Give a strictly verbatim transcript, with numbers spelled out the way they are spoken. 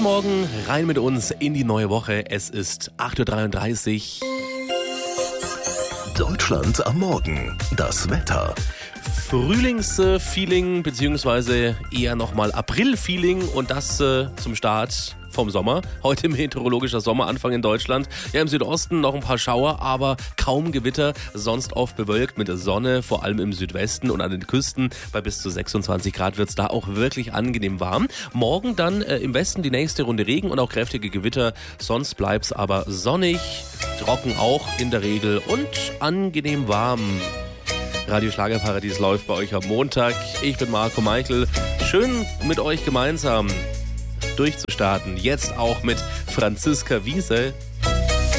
Guten Morgen, rein mit uns in die neue Woche. Es ist acht Uhr dreiunddreißig. Deutschland am Morgen. Das Wetter. Frühlingsfeeling beziehungsweise eher nochmal April-Feeling und das äh, zum Start vom Sommer. Heute meteorologischer Sommeranfang in Deutschland. Ja, im Südosten noch ein paar Schauer, aber kaum Gewitter. Sonst oft bewölkt mit Sonne, vor allem im Südwesten und an den Küsten. Bei bis zu sechsundzwanzig Grad wird es da auch wirklich angenehm warm. Morgen dann äh, im Westen die nächste Runde Regen und auch kräftige Gewitter. Sonst bleibt es aber sonnig, trocken auch in der Regel und angenehm warm. Radio Schlagerparadies läuft bei euch am Montag. Ich bin Marco Meichel. Schön mit euch gemeinsam durchzustarten. Jetzt auch mit Franziska Wiese.